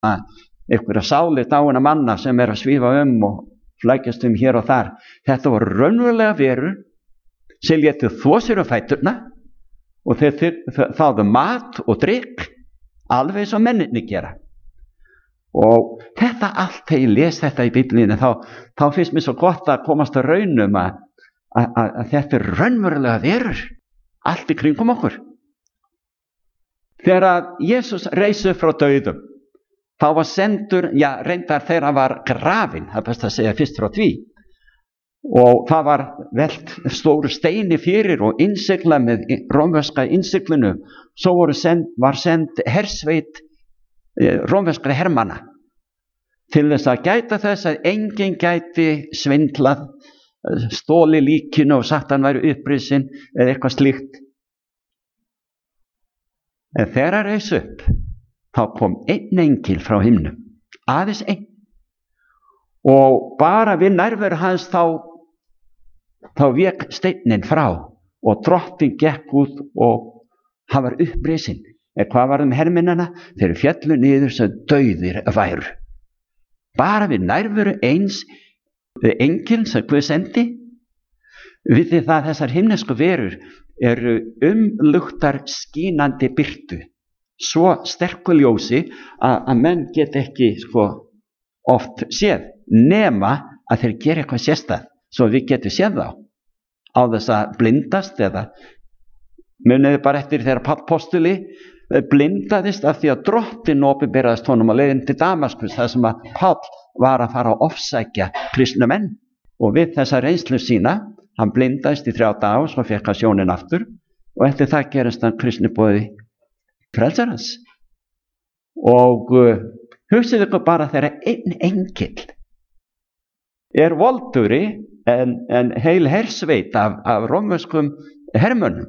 einhverja sálir dáinna manna sem að svífa og flækjast hér og þar. Þetta voru raunverulega verur sem létu þvo sér fæturna og þeir þáðu mat og drykk alveg eins og menninni gera. Og þetta allt, þegar ég les þetta í Biblíunni, þá finnst mér svo gott að komast að raunum að þetta raunverulega verur allt í kringum okkur. Þegar Jesús reis upp frá dauðum, þá var sendur, reyndar þegar hann var grafinn, það er best að segja fyrst frá því, og það var velt stóru steini fyrir og innsiglað með rómverska innsiglinu. Svo var send hersveit rómverskra hermanna til þess að gæta þess að enginn gæti svindlað, stóli líkinu og sagt hann væri upprisinn eða eitthvað slíkt. En þegar hann reis upp, þá kom einn engil frá himnum, aðeins einn, og bara við nærveru hans þá vék steinninn frá og drottinn gekk út og hann var upprisinn. En hvað var hermennina? Þeir féllu niður sem dauðir væru. Bara við nærveru eins engil sem Guð sendi. Vitið það, þessar himnesku verur eru umluktar skínandi birtu, svo sterku ljósi að menn get ekki oft séð, nema að þeir gera eitthvað sérstætt svo við getum séð þá á þess að blindast. Eða muniði bara eftir þegar Páll postuli blindaðist af því að drottinn opinberaðist honum á leiðinni til Damaskus, þar sem að Páll var að fara að ofsækja kristna menn. Og við þessa reynslu sína, hann blindaðist í 3 daga og svo fékk hann sjónin aftur, og eftir það gerist hann kristniboði frelsarans. Og hugsið ykkur bara þegar einn engill er voldugri en heil hersveit af rómverskum hermönnum,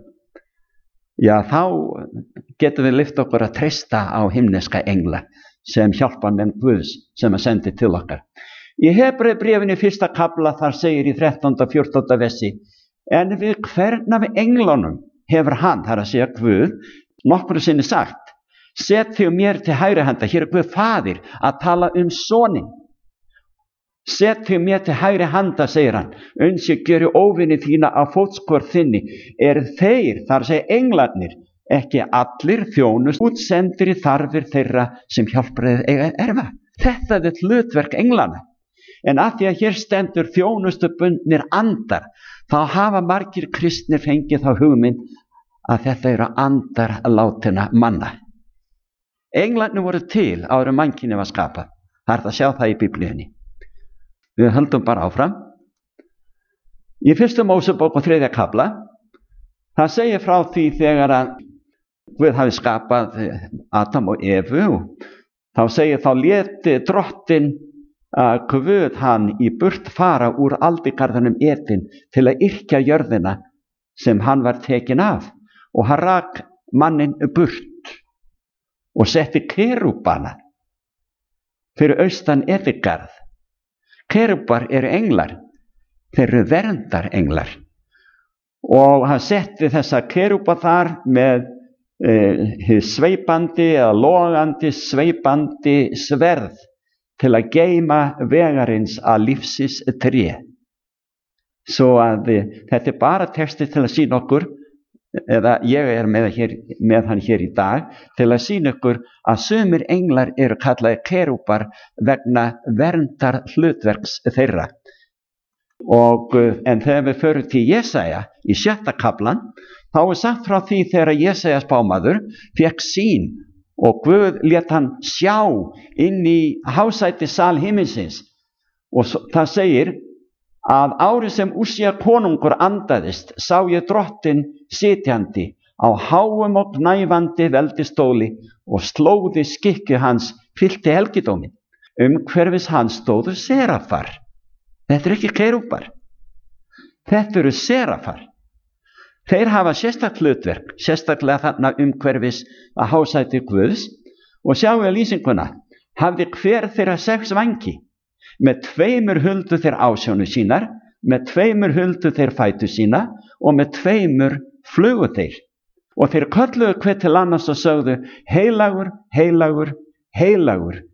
þá getum við lyft okkur að treysta á himneska engla sem hjálpa menn Guðs sem að sendi til okkar. Í Hebreubréfinu 1. kafla þar segir í 13. og 14. versi: en við hvern af englunum hefur hann, þar að segja Guð, nokkru sinni sagt: set þig mér til hægri handa. Hér er Guð faðir að tala soninn. Set þig mér til hægri handa, segir hann, uns ég gjöri óvini þína á fótskör þinni. Þeir, þar að segja englarnir, ekki allir þjónust útsendir í þarfir þeirra sem hjálparið eiga erfa. Þetta er hlutverk englana. En að því að hér stendur þjónustubundnir andar, þá hafa margir kristnir fengið þá hugmynd að þetta eru andar látinna manna. Englarnir voru til áður en mannkynið var skapað. Það er að sjá það í Biblíunni. Við höldum bara áfram. Í 1. Mósebók og 3. kafla, það segir frá því þegar að Guð hafi skapað Adam og Evu, þá segir þá léti drottinn Guð hann í burt fara úr aldigarðinum Eden til að yrkja jörðina sem hann var tekin af, og hann rak manninn burt og setti kerúbana fyrir austan Edengarð. Kerúbar eru englar, þeir eru verndarenglar, og hann setti þessa kerúba þar með sveipandi eða logandi sveipandi sverð til að geyma vegarins að lífsins tré. Svo að þetta er bara texti til að sýna okkur, eða ég er með hann hér í dag, til að sýna okkur að sumir englar eru kallaði kerúbar vegna verndar hlutverks þeirra. En þegar við förum til Jesaja í 6. kaflan, þá er sagt frá því þegar Jesaja spámaður fékk sýn og Guð lét hann sjá inn í hásæti sal himinsins, og það segir að árið sem Úsía konungur andaðist, sá ég drottinn sitjandi á háum og gnæfandi veldistóli, og slóði skikju hans fyllti helgidómin. Umhverfis hans stóðu serafar. Þetta eru ekki kerúbar, þetta eru serafar. Þeir hafa sérstakt hlutverk, sérstaklega þarna umhverfis að hásæti Guðs, og sjáu lýsinguna, hafði hver þeirra 6 vængi. Með 2 huldu þeir ásjónu sínar, með 2 huldu þeir fætur sína, og með 2 flugu þeir. Og þeir kölluðu hver til annars og sögðu: heilagur, heilagur, heilagur